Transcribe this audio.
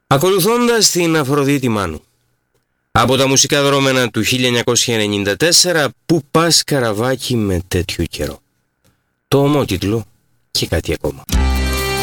Ακολουθώντας την Αφροδίτη Μάνου. Από τα μουσικά δρόμενα του 1994, «Πού πας καραβάκι με τέτοιο καιρό». Το ομότιτλο και κάτι ακόμα.